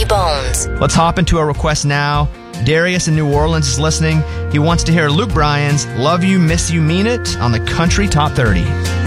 Funky Bones. Let's hop into a request now. Darius in New Orleans is listening. He wants to hear Luke Bryan's Love You, Miss You, Mean It on the Country Top 30.